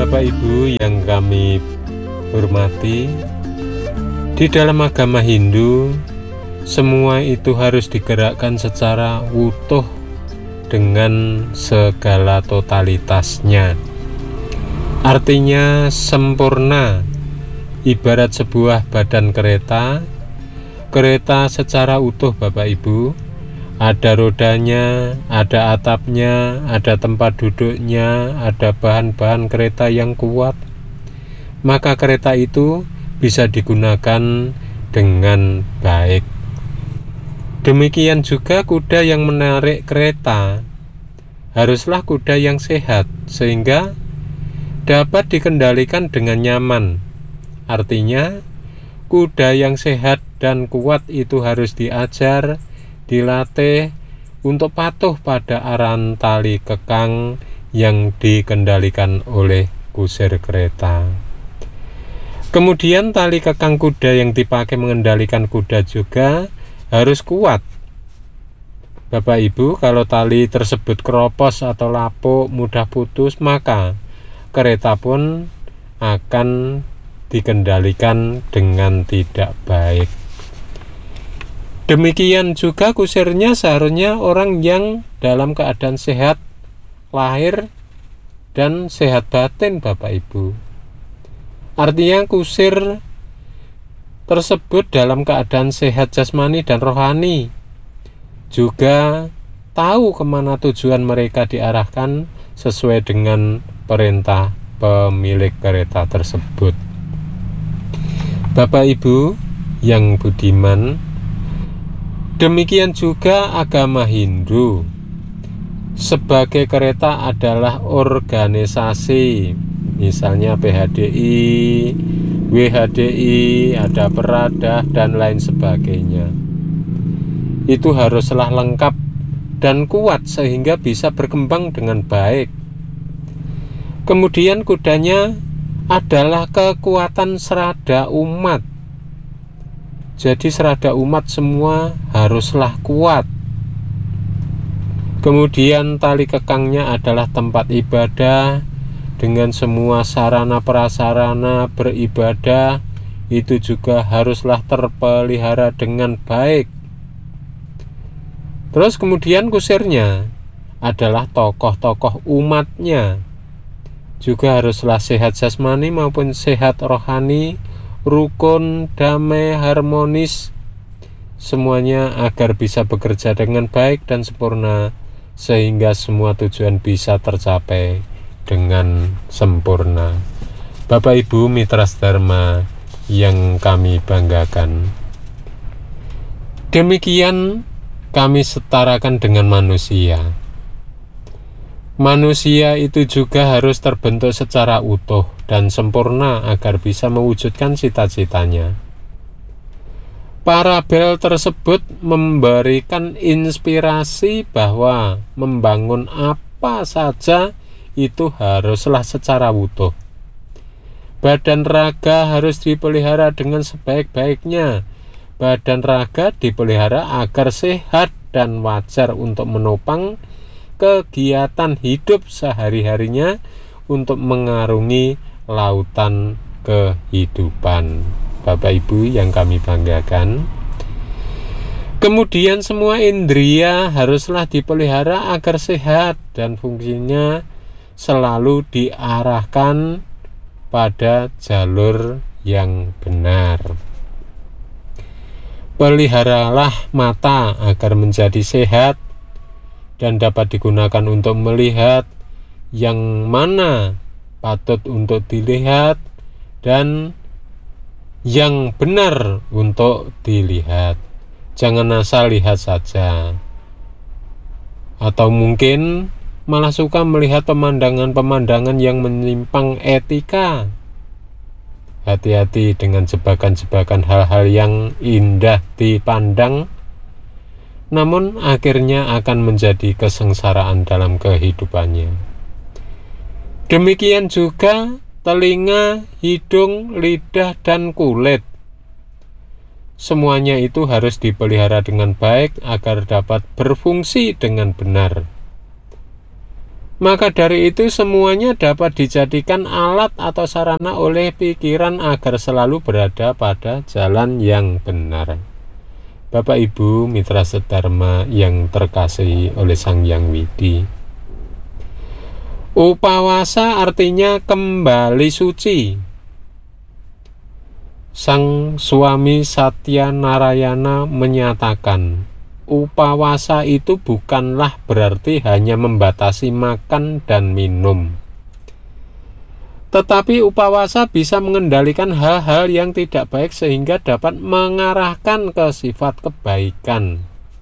Bapak Ibu yang kami hormati, di dalam agama Hindu, semua itu harus digerakkan secara utuh dengan segala totalitasnya. Artinya sempurna, ibarat sebuah badan kereta. Kereta secara utuh Bapak Ibu, ada rodanya, ada atapnya, ada tempat duduknya, ada bahan-bahan kereta yang kuat. Maka kereta itu bisa digunakan dengan baik. Demikian juga kuda yang menarik kereta haruslah kuda yang sehat, sehingga dapat dikendalikan dengan nyaman. Artinya, kuda yang sehat dan kuat itu harus diajar, dilatih untuk patuh pada arahan tali kekang yang dikendalikan oleh kusir kereta. Kemudian tali kekang kuda yang dipakai mengendalikan kuda juga harus kuat. Bapak Ibu, kalau tali tersebut keropos atau lapuk, mudah putus, maka kereta pun akan dikendalikan dengan tidak baik. Demikian juga kusirnya seharusnya orang yang dalam keadaan sehat lahir dan sehat batin Bapak Ibu. Artinya kusir tersebut dalam keadaan sehat jasmani dan rohani, juga tahu kemana tujuan mereka diarahkan sesuai dengan perintah pemilik kereta tersebut. Bapak Ibu yang budiman, demikian juga agama Hindu. Sebagai kereta adalah organisasi, misalnya PHDI, WHDI, ada Peradah, dan lain sebagainya. Itu haruslah lengkap dan kuat sehingga bisa berkembang dengan baik. Kemudian kudanya adalah kekuatan serada umat. Jadi serada umat semua haruslah kuat. Kemudian tali kekangnya adalah tempat ibadah dengan semua sarana prasarana beribadah, itu juga haruslah terpelihara dengan baik. Terus kemudian kusirnya adalah tokoh-tokoh umatnya, juga haruslah sehat jasmani maupun sehat rohani, rukun, damai, harmonis, semuanya agar bisa bekerja dengan baik dan sempurna, sehingga semua tujuan bisa tercapai dengan sempurna. Bapak Ibu mitra dharma yang kami banggakan, demikian kami setarakan dengan manusia. Manusia itu juga harus terbentuk secara utuh dan sempurna agar bisa mewujudkan cita-citanya. Parabel tersebut memberikan inspirasi bahwa membangun apa saja itu haruslah secara utuh. Badan raga harus dipelihara dengan sebaik-baiknya. Badan raga dipelihara agar sehat dan wajar untuk menopang kegiatan hidup sehari-harinya untuk mengarungi lautan kehidupan. Bapak Ibu yang kami banggakan, kemudian semua indria haruslah dipelihara agar sehat dan fungsinya selalu diarahkan pada jalur yang benar. Peliharalah mata agar menjadi sehat dan dapat digunakan untuk melihat yang mana patut untuk dilihat dan yang benar untuk dilihat. Jangan asal lihat saja, atau mungkin malah suka melihat pemandangan-pemandangan yang menyimpang etika. Hati-hati dengan jebakan-jebakan hal-hal yang indah dipandang, namun akhirnya akan menjadi kesengsaraan dalam kehidupannya. Demikian juga telinga, hidung, lidah, dan kulit. Semuanya itu harus dipelihara dengan baik agar dapat berfungsi dengan benar. Maka dari itu semuanya dapat dijadikan alat atau sarana oleh pikiran agar selalu berada pada jalan yang benar. Bapak Ibu mitra sedharma yang terkasihi oleh Sang Hyang Widi, upawasa artinya kembali suci. Sang suami Satya Narayana menyatakan, upawasa itu bukanlah berarti hanya membatasi makan dan minum, tetapi upawasa bisa mengendalikan hal-hal yang tidak baik sehingga dapat mengarahkan ke sifat kebaikan.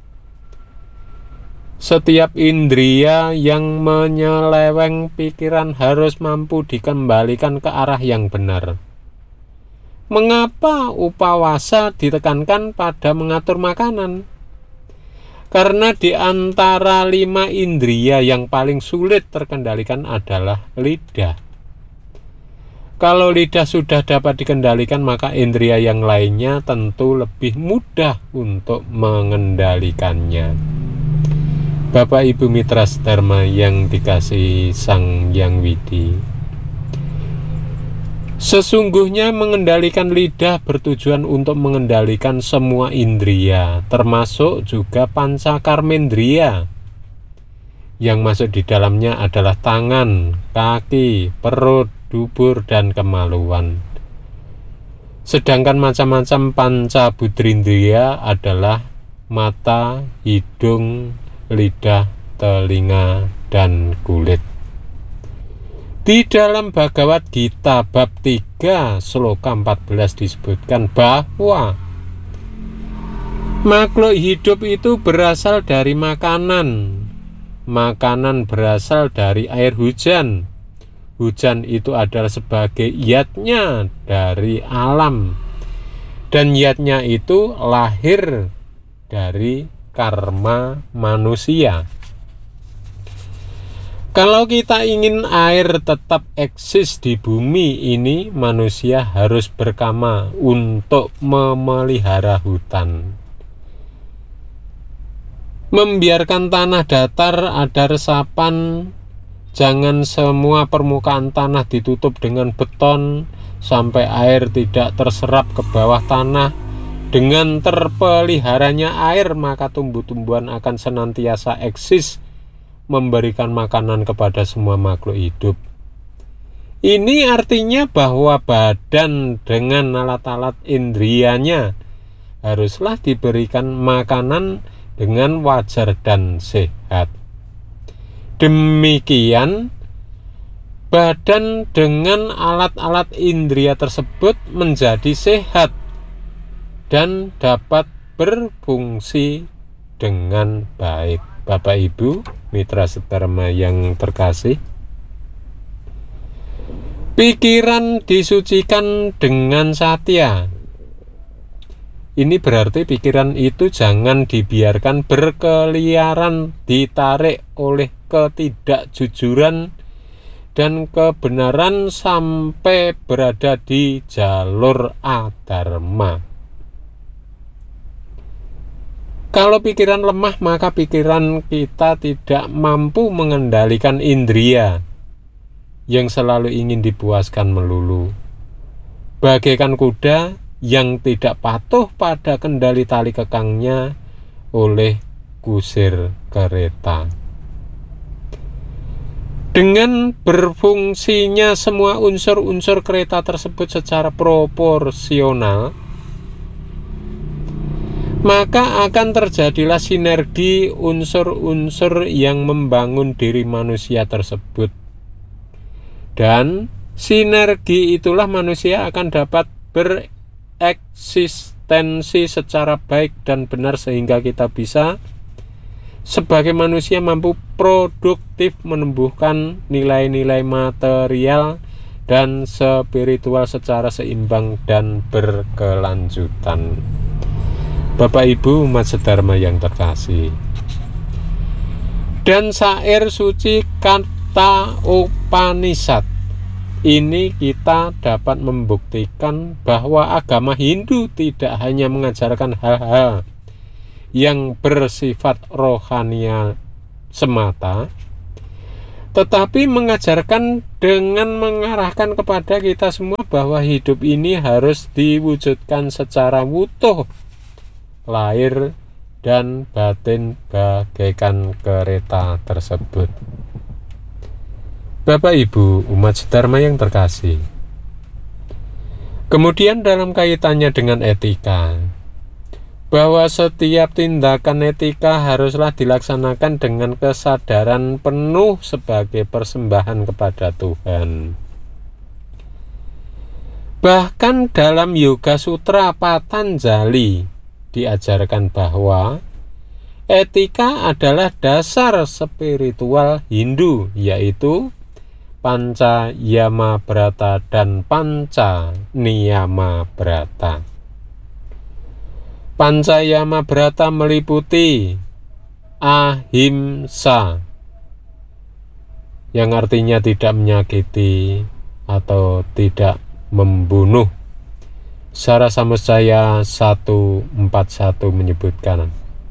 Setiap indria yang menyeleweng pikiran harus mampu dikembalikan ke arah yang benar. Mengapa upawasa ditekankan pada mengatur makanan? Karena di antara 5 indria yang paling sulit terkendalikan adalah lidah. Kalau lidah sudah dapat dikendalikan, maka indria yang lainnya tentu lebih mudah untuk mengendalikannya. Bapak Ibu mitra sedharma yang dikasihi Sang Hyang Widi, sesungguhnya mengendalikan lidah bertujuan untuk mengendalikan semua indria, termasuk juga pancakarmendriya. Yang masuk di dalamnya adalah tangan, kaki, perut, dubur, dan kemaluan. Sedangkan macam-macam pancabudrindriya adalah mata, hidung, lidah, telinga, dan kulit. Di dalam Bhagavad Gita bab 3 sloka 14 disebutkan bahwa makhluk hidup itu berasal dari makanan. Makanan berasal dari air hujan. Hujan itu adalah sebagai yatnya dari alam. Dan yatnya itu lahir dari karma manusia. Kalau kita ingin air tetap eksis di bumi ini, manusia harus berkama untuk memelihara hutan. Membiarkan tanah datar ada resapan, jangan semua permukaan tanah ditutup dengan beton sampai air tidak terserap ke bawah tanah. Dengan terpeliharanya air, maka tumbuh-tumbuhan akan senantiasa eksis, memberikan makanan kepada semua makhluk hidup. Ini artinya bahwa badan dengan alat-alat indrianya haruslah diberikan makanan dengan wajar dan sehat. Demikian, badan dengan alat-alat indria tersebut menjadi sehat dan dapat berfungsi dengan baik. Bapak Ibu mitra sedharma yang terkasih, pikiran disucikan dengan satya. Ini berarti pikiran itu jangan dibiarkan berkeliaran, ditarik oleh ketidakjujuran dan kebenaran sampai berada di jalur adharma. Kalau pikiran lemah, maka pikiran kita tidak mampu mengendalikan indria yang selalu ingin dipuaskan melulu. Bagaikan kuda yang tidak patuh pada kendali tali kekangnya oleh kusir kereta. Dengan berfungsinya semua unsur-unsur kereta tersebut secara proporsional, maka akan terjadilah sinergi unsur-unsur yang membangun diri manusia tersebut. Dan sinergi itulah manusia akan dapat bereksistensi secara baik dan benar, sehingga kita bisa sebagai manusia mampu produktif menumbuhkan nilai-nilai material dan spiritual secara seimbang dan berkelanjutan. Bapak Ibu umat sedharma yang terkasih, dan syair suci kata Upanishad ini kita dapat membuktikan bahwa agama Hindu tidak hanya mengajarkan hal-hal yang bersifat rohania semata, tetapi mengajarkan dengan mengarahkan kepada kita semua bahwa hidup ini harus diwujudkan secara utuh, lahir dan batin bagaikan kereta tersebut. Bapak Ibu umat sedharma yang terkasih, kemudian dalam kaitannya dengan etika, bahwa setiap tindakan etika haruslah dilaksanakan dengan kesadaran penuh sebagai persembahan kepada Tuhan. Bahkan dalam Yoga Sutra Patanjali diajarkan bahwa etika adalah dasar spiritual Hindu, yaitu Panca Yama Brata dan Panca Niyama Brata. Panca Yama Brata meliputi ahimsa, yang artinya tidak menyakiti atau tidak membunuh. Sara Samustaya 141 menyebutkan,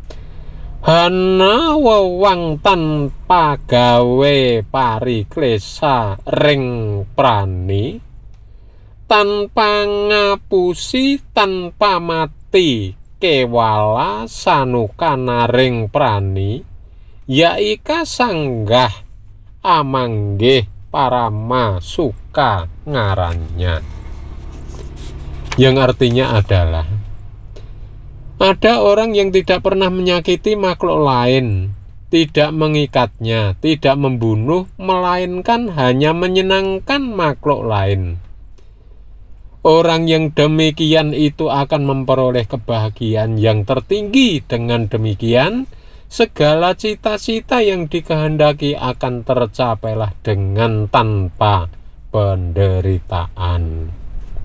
hana wewang tanpa gawe pariklesa ring prani, tanpa ngapusi tanpa mati kewala sanukana ring prani, yaika sanggah amanggih parama suka ngarannya. Yang artinya adalah ada orang yang tidak pernah menyakiti makhluk lain, tidak mengikatnya, tidak membunuh, melainkan hanya menyenangkan makhluk lain. Orang yang demikian itu akan memperoleh kebahagiaan yang tertinggi. Dengan demikian, segala cita-cita yang dikehendaki akan tercapailah dengan tanpa penderitaan.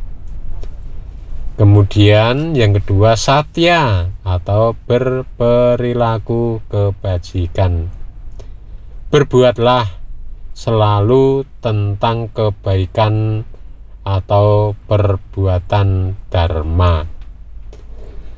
Kemudian yang kedua, satya atau berperilaku kebajikan. Berbuatlah selalu tentang kebaikan atau perbuatan dharma.